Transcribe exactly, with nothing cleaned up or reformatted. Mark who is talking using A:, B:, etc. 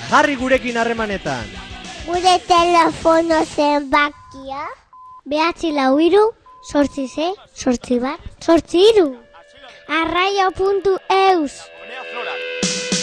A: Jarri gurekin harremanetan.
B: Gure telefono zenbakia behatzi lau hiru, zortzi sei, zortzi bat, zortzi hiru. arraio puntu eus